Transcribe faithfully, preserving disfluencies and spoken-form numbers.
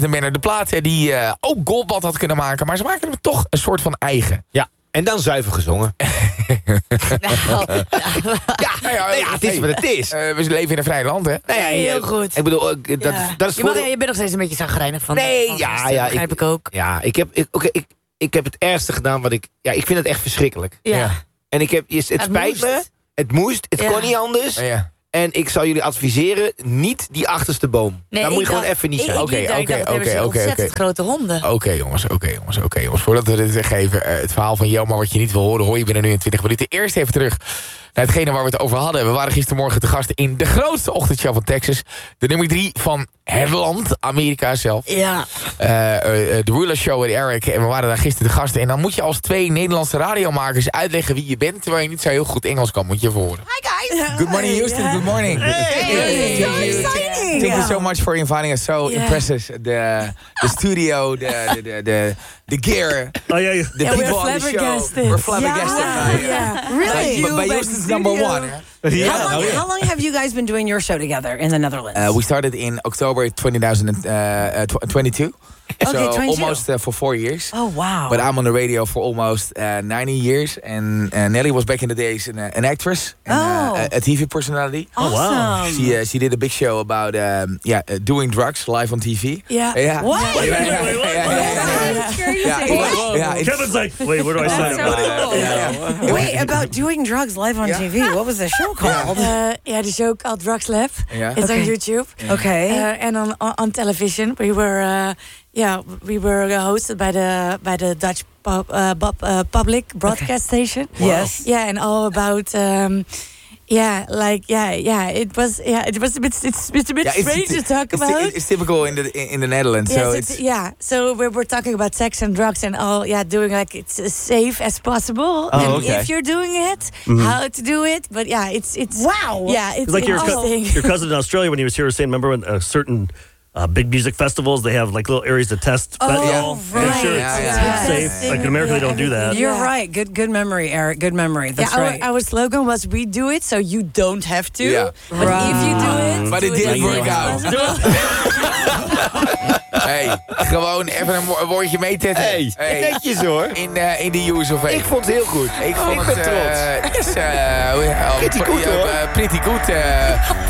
de Menno de Plaat, die uh, ook Goldband had kunnen maken. Maar ze maken hem toch een soort van eigen. Ja, en dan zuiver gezongen. Nou, ja, ja, ja, ja, het is wat het is. Uh, we leven in een vrij land, hè? Nou ja, heel goed. Ik bedoel, dat, ja. dat is je, voor... mag, je bent nog steeds een beetje zagrijnig van. Nee, van ja, gasten, ja. begrijp ik, ik ook. Ja, ik heb, ik, okay, ik, ik heb het ergste gedaan wat ik... Ja, ik vind het echt verschrikkelijk. Ja. ja. En ik heb, het, het spijt moest. me, het moest, het ja. kon niet anders. Ja. En ik zal jullie adviseren, niet die achterste boom. Nee, Daar moet je dacht, gewoon even niet zijn. Oké, oké, oké, oké. grote honden. Oké okay, jongens, oké okay, jongens, oké okay, jongens. Voordat we dit geven, uh, het verhaal van Jelma wat je niet wil horen, hoor je binnen nu in twintig minuten. Eerst even terug naar hetgene waar we het over hadden. We waren gistermorgen te gast in de grootste ochtendshow van Texas. De nummer drie van het land, Amerika zelf. Ja. Uh, uh, uh, de Ruler Show met Eric. En we waren daar gisteren te gasten. En dan moet je als twee Nederlandse radiomakers uitleggen wie je bent, terwijl je niet zo heel goed Engels kan. Moet je even horen. Hi guys. Good morning Houston, yeah. Good morning. Hey. Hey. Thank you, thank you so much for inviting us. So yeah. impressive. The the studio, the the the the gear. Oh yeah, yeah. The yeah, people we're on the show. We're flabbergasted. Yeah, yeah. yeah. Really? But, but Houston's number one. Yeah. How, long, oh, yeah. how long have you guys been doing your show together in the Netherlands? Uh, we started in October twenty twenty-two. Okay, so twenty-two. almost uh, for four years. Oh, wow. But I'm on the radio for almost uh, ninety years. And uh, Nelly was back in the days an, uh, an actress and oh. uh, a, a T V personality. Awesome. Oh, wow. She, uh, she did a big show about um, yeah, uh, doing drugs live on T V. Yeah. yeah. What? Wait, wait, wait, wait, wait. Yeah, Kevin's like, wait, what do I say so about cool. it? Yeah, yeah. Wait, about doing drugs live on Yeah. T V. What was the show called? Uh, yeah, the show called Drugs Lab. Yeah. It's Okay. on YouTube. Okay. Uh, and on, on on television, we were uh, yeah we were uh, hosted by the by the Dutch pub, uh, pub, uh, public broadcast okay. station. Wow. Yes. Yeah, and all about. Um, Yeah, like yeah, yeah. It was yeah, it was a bit. It's, it's a bit Yeah, it's, strange it's, to talk it's, about. It's typical in the in the Netherlands. Yes, so it's, it's yeah. So we're we're talking about sex and drugs and all. Yeah, doing like it's as safe as possible. Oh, and okay. if you're doing it, Mm-hmm. how to do it. But yeah, it's it's Wow. Yeah, it's Like your, interesting. co- your cousin in Australia when he was here was saying, remember when a certain uh, big music festivals, they have like little areas to test Oh, fentanyl. right. Make sure it's, Yeah, it's yeah, safe. yeah. Like in America, they don't do that. You're Yeah. right. Good good memory, Eric. Good memory. That's yeah, our, right. our slogan was "We do it, so you don't have to." Yeah. But Right. if you do it, But do it didn't as work safe as out. possible. Hey, gewoon even een wo- woordje meetetten. Hey, netjes hoor. In, uh, in de use of Ik vond het heel goed. Ik vond ik het ben trots. uh, it's, uh, well, Pretty good, uh, hoor. uh, pretty good. Uh,